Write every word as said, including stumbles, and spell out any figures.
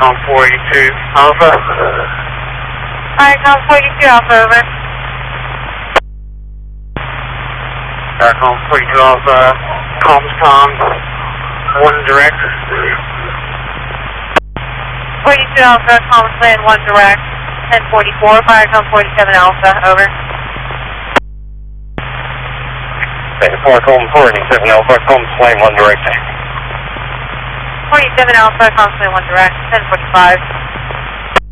Viacom four eighty-two Alpha. Viacom four eighty-two Alpha, over. Viacom four eighty-two Alpha, comms com, one direct. four eighty-two Alpha, comms land one direct, ten forty-four, Viacom forty-seven Alpha, over. Viacom four eighty-seven Alpha, comms land one direct. forty-seven Alpha, comms land one direct, ten forty-five.